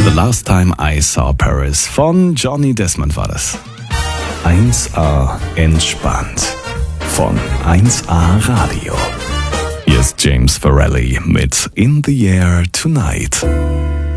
The Last Time I Saw Paris von Johnny Desmond war das. 1A entspannt von 1A Radio. Hier ist James Farrelly mit In the Air Tonight.